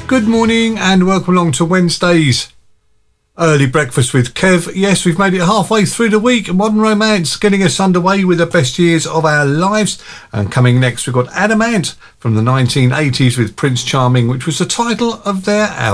Good morning and welcome along to Wednesday's Early Breakfast with Kev. Yes, we've made it halfway through the week. Modern Romance getting us underway with the best years of our lives. And coming next, we've got Adamant from the 1980s with Prince Charming, which was the title of their album.